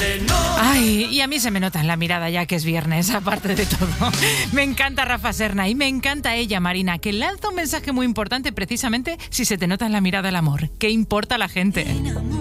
Ay, y a mí se me nota en la mirada ya que es viernes, aparte de todo. Me encanta Rafa Serna y me encanta ella, Marina, que lanza un mensaje muy importante precisamente si se te nota en la mirada el amor. ¿Qué importa a la gente?